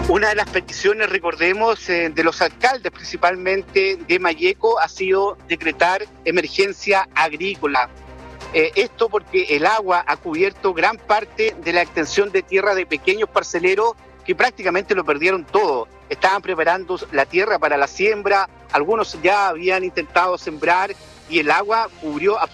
Una de las peticiones, recordemos, de los alcaldes, principalmente de Malleco, ha sido decretar emergencia agrícola. Esto porque el agua ha cubierto gran parte de la extensión de tierra de pequeños parceleros que prácticamente lo perdieron todo. Estaban preparando la tierra para la siembra, algunos ya habían intentado sembrar y el agua cubrió absolutamente